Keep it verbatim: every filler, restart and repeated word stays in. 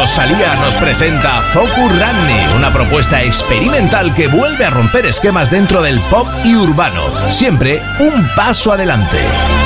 Rosalía nos presenta Focus Ranni, una propuesta experimental que vuelve a romper esquemas dentro del pop y urbano. Siempre un paso adelante.